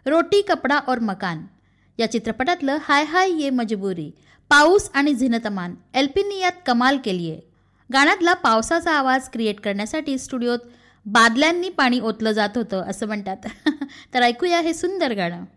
रोटी कपडा और मकान या चित्रपटातलं हाय हाय ये मजबुरी, पाऊस आणि झिनतमान एलपींनी यात कमाल केली आहे. गाण्यातला पावसाचा आवाज क्रिएट करण्यासाठी स्टुडिओत बादल्यांनी पाणी ओतलं जात होतं असं म्हणतात. तर ऐकूया हे सुंदर गाणं.